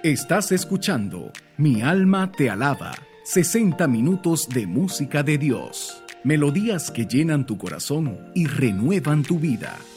Estás escuchando Mi alma te alaba. 60 minutos de música de Dios. Melodías que llenan tu corazón y renuevan tu vida.